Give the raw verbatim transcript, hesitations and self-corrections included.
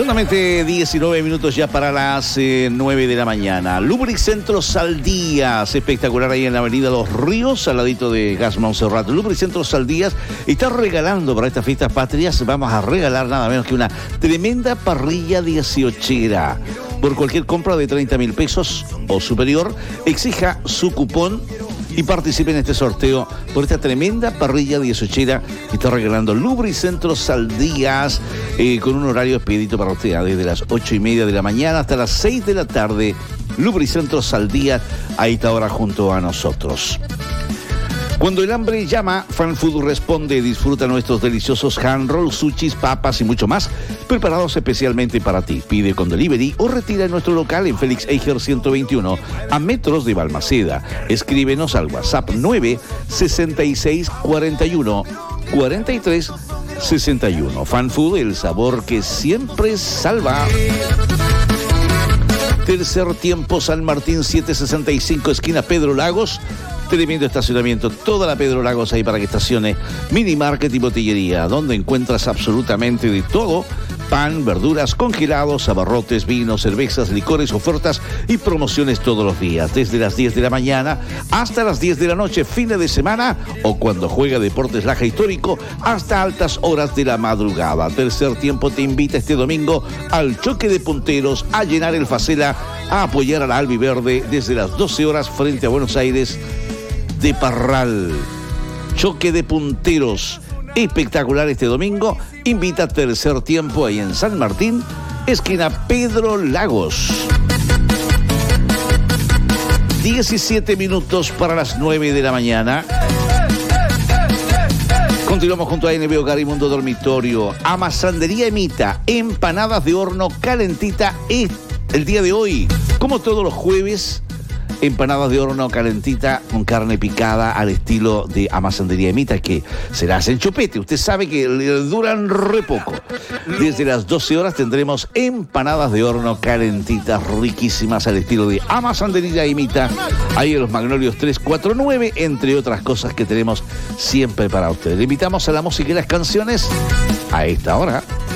Exactamente diecinueve minutos ya para las eh, nueve de la mañana. Lubricentro Saldías, espectacular ahí en la avenida Los Ríos, al ladito de Gas Montserrat. Lubricentro Saldías está regalando para estas fiestas patrias, vamos a regalar nada menos que una tremenda parrilla dieciochera. Por cualquier compra de treinta mil pesos o superior, exija su cupón y participe en este sorteo por esta tremenda parrilla dieciochera que está regalando Lubricentro Saldías, eh, con un horario expedito para usted, desde las ocho y media de la mañana hasta las seis de la tarde. Lubricentro Saldías, ahí está ahora junto a nosotros. Cuando el hambre llama, Fan Food responde. Disfruta nuestros deliciosos hand rolls, sushis, papas y mucho más, preparados especialmente para ti. Pide con delivery o retira en nuestro local en Félix Eiger ciento veintiuno, a metros de Balmaceda. Escríbenos al WhatsApp nueve sesenta y seis cuarenta y uno cuarenta y tres sesenta y uno. Fan Food, el sabor que siempre salva. Tercer tiempo, San Martín setecientos sesenta y cinco, esquina Pedro Lagos. Tremendo estacionamiento, toda la Pedro Lagos ahí para que estacione. Mini market y botillería, donde encuentras absolutamente de todo: pan, verduras, congelados, abarrotes, vinos, cervezas, licores, ofertas y promociones todos los días, desde las diez de la mañana hasta las diez de la noche, fines de semana o cuando juega Deportes Laja Histórico hasta altas horas de la madrugada. Tercer tiempo te invita este domingo al choque de punteros, a llenar el Facela, a apoyar a la Albiverde desde las doce horas frente a Buenos Aires de Parral. Choque de punteros espectacular este domingo. Invita a Tercer Tiempo ahí en San Martín, esquina Pedro Lagos. diecisiete minutos para las nueve de la mañana. Continuamos junto a N B Hogar y Mundo Dormitorio. Amasandería Emita, empanadas de horno calentita el día de hoy, como todos los jueves. Empanadas de horno calentita con carne picada al estilo de Amasandería Emita, que se la hacen chupete. Usted sabe que le duran re poco. Desde las doce horas tendremos empanadas de horno calentitas riquísimas al estilo de Amasandería Emita, ahí en los Magnolios trescientos cuarenta y nueve, entre otras cosas que tenemos siempre para ustedes. Le invitamos a la música y las canciones a esta hora.